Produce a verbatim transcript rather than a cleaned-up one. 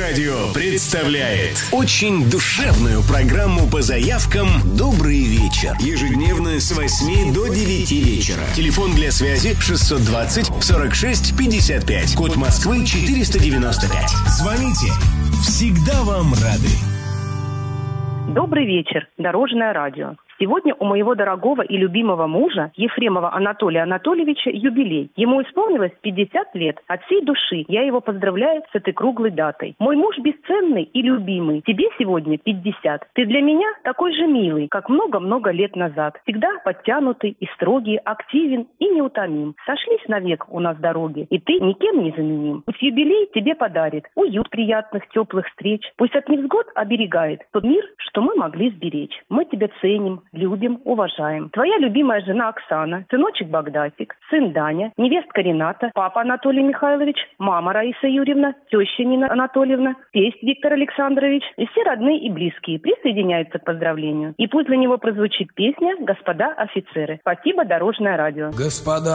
радио представляет очень душевную программу по заявкам «Добрый вечер». Ежедневно с восьми до девяти вечера. Телефон для связи шестьсот двадцать сорок шесть пятьдесят пять. Код Москвы четыреста девяносто пять. Звоните. Всегда вам рады. Добрый вечер. Дорожное радио. Сегодня у моего дорогого и любимого мужа, Ефремова Анатолия Анатольевича, юбилей. Ему исполнилось пятьдесят лет. От всей души я его поздравляю с этой круглой датой. Мой муж бесценный и любимый. Тебе сегодня пятьдесят. Ты для меня такой же милый, как много-много лет назад. Всегда подтянутый и строгий, активен и неутомим. Сошлись навек у нас дороги, и ты никем не заменим. Пусть юбилей тебе подарит уют приятных, теплых встреч. Пусть от невзгод оберегает тот мир, что мы могли сберечь. Мы тебя ценим, любим, уважаем. Твоя любимая жена Оксана, сыночек Богдатик, сын Даня, невестка Рената, папа Анатолий Михайлович, мама Раиса Юрьевна, теща Нина Анатольевна, тесть Виктор Александрович и все родные и близкие присоединяются к поздравлению. И пусть для него прозвучит песня «Господа офицеры». Спасибо, Дорожное радио. Господа